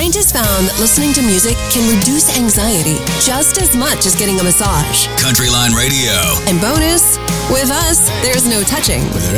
Scientists found that listening to music can reduce anxiety just as much as getting a massage. Countryline Radio. And bonus, with us, there's no touching.